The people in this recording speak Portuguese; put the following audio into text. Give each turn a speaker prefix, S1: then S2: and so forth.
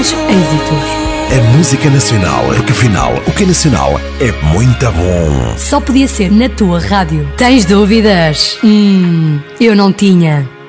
S1: mais êxitos.
S2: A música nacional, porque afinal, o que é nacional é muito bom.
S1: Só podia ser na tua rádio. Tens dúvidas? Eu não tinha.